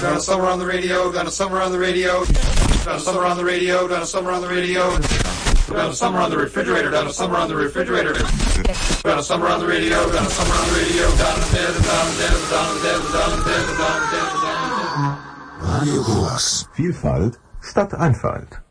Donna Summer on the radio, Donna Summer on the radio, Donna Summer on the radio, Donna Summer on the radio, Donna Summer on the refrigerator, Donna Summer on the refrigerator, Donna Summer on the radio, Donna Summer on the radio, Donna Dead, Donna Dead, Donna Dead, Donna Dead, Donna Dead, Donna Dead. Radio Korax. Vielfalt statt Einfalt.